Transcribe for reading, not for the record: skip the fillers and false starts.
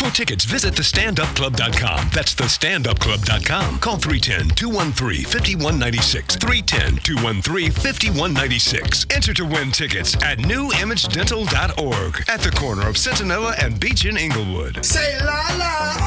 For tickets, visit thestandupclub.com. That's thestandupclub.com. Call 310-213-5196. 310-213-5196. Enter to win tickets at newimagedental.org at the corner of Centinela and Beach in Inglewood. Say la la.